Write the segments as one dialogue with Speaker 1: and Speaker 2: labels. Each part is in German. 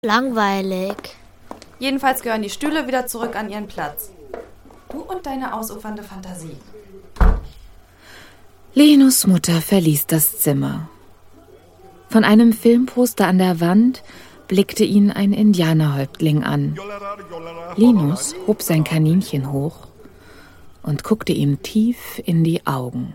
Speaker 1: Langweilig.
Speaker 2: Jedenfalls gehören die Stühle wieder zurück an ihren Platz. Du und deine ausufernde Fantasie.
Speaker 3: Linus Mutter verließ das Zimmer. Von einem Filmposter an der Wand blickte ihn ein Indianerhäuptling an. Linus hob sein Kaninchen hoch und guckte ihm tief in die Augen.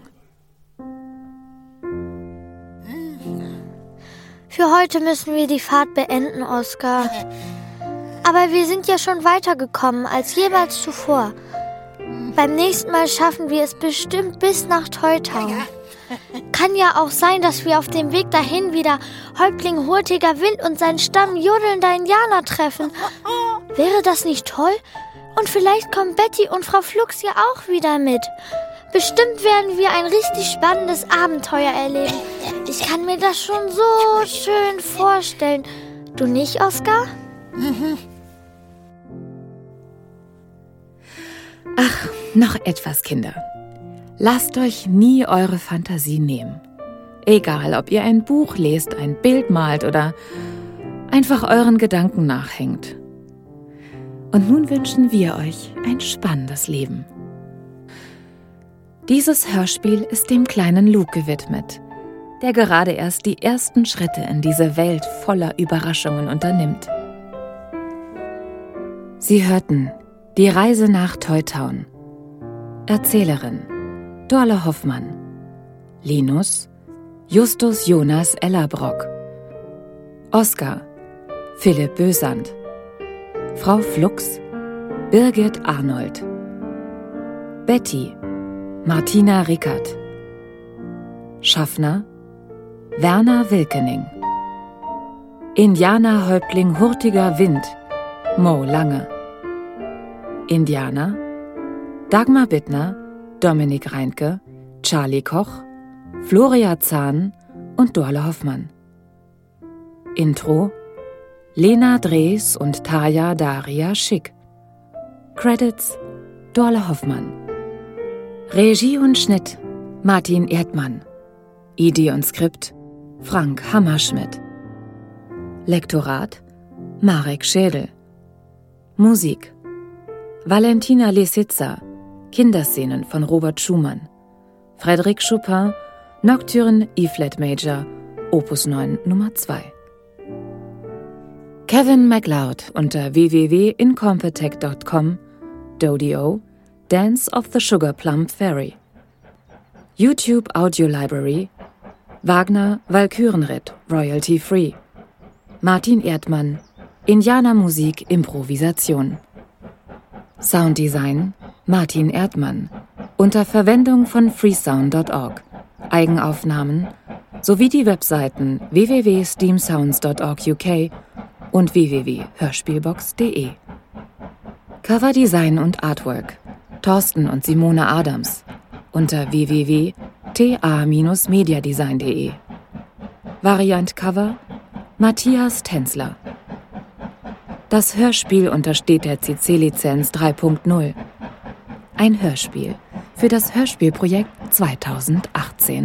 Speaker 1: Für heute müssen wir die Fahrt beenden, Oskar. Aber wir sind ja schon weitergekommen als jemals zuvor. Beim nächsten Mal schaffen wir es bestimmt bis nach Teutau. Kann ja auch sein, dass wir auf dem Weg dahin wieder Häuptling Hurtiger Wind und seinen Stamm jodelnder Indianer treffen. Wäre das nicht toll? Und vielleicht kommen Betty und Frau Flux ja auch wieder mit. Bestimmt werden wir ein richtig spannendes Abenteuer erleben. Ich kann mir das schon so schön vorstellen. Du nicht, Oskar?
Speaker 3: Ach, noch etwas, Kinder. Lasst euch nie eure Fantasie nehmen. Egal, ob ihr ein Buch lest, ein Bild malt oder einfach euren Gedanken nachhängt. Und nun wünschen wir euch ein spannendes Leben. Dieses Hörspiel ist dem kleinen Luke gewidmet, der gerade erst die ersten Schritte in diese Welt voller Überraschungen unternimmt. Sie hörten Die Reise nach Teutown. Erzählerin Dorle Hoffmann. Linus Justus Jonas Ellerbrock. Oskar Philipp Bösand. Frau Flux Birgit Arnold. Betty Martina Rickert. Schaffner Werner Wilkening. Indianerhäuptling Hurtiger Wind Mo Lange. Indianer Dagmar Bittner, Dominik Reintke, Charlie Koch, Floria Zahn und Dorle Hoffmann. Intro Lena Drees und Tarja Daria Schick. Credits Dorle Hoffmann. Regie und Schnitt Martin Erdmann. Idee und Skript Frank Hammerschmidt. Lektorat Marek Schädel. Musik Valentina Lesitsa, Kinderszenen von Robert Schumann. Frédéric Chopin, Nocturne E-Flat Major, Opus 9 Nummer 2. Kevin MacLeod unter www.incompetech.com, Dodio, Dance of the Sugar Plum Fairy. YouTube Audio Library, Wagner Walkürenritt, Royalty Free. Martin Erdmann, Indianermusik Improvisation. Sounddesign Martin Erdmann unter Verwendung von freesound.org, Eigenaufnahmen sowie die Webseiten www.steamsounds.org UK und www.hörspielbox.de. Coverdesign und Artwork Thorsten und Simone Adams unter www.ta-mediadesign.de. Variant-Cover Matthias Tänzler. Das Hörspiel untersteht der CC-Lizenz 3.0. Ein Hörspiel für das Hörspielprojekt 2018.